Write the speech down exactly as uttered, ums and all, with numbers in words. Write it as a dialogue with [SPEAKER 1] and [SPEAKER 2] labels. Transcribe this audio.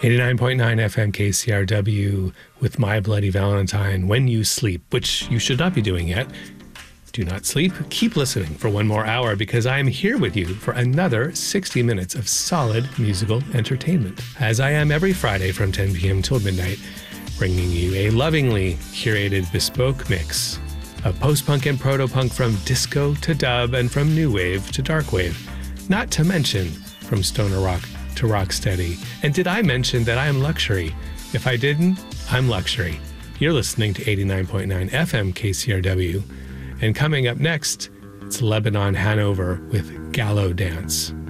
[SPEAKER 1] eighty-nine point nine F M K C R W with My Bloody Valentine, When You Sleep, which you should not be doing yet. Do not sleep. Keep listening for one more hour because I am here with you for another sixty minutes of solid musical entertainment, as I am every Friday from ten p.m. till midnight, bringing you a lovingly curated bespoke mix of post-punk and proto-punk, from disco to dub and from new wave to dark wave, not to mention from stoner rock to rocksteady. And did I mention that I am luxury? If I didn't, I'm luxury. You're listening to eighty-nine point nine F M K C R W. And coming up next, it's Lebanon Hanover with Gallo Dance.